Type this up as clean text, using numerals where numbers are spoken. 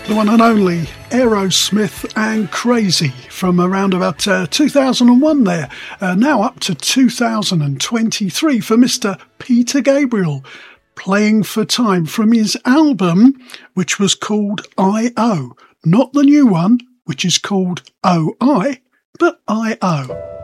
The one and only Aerosmith and Crazy from around about 2001 there. Now up to 2023 for Mr. Peter Gabriel, Playing for Time from his album, which was called I.O. Not the new one, which is called O.I., but I.O.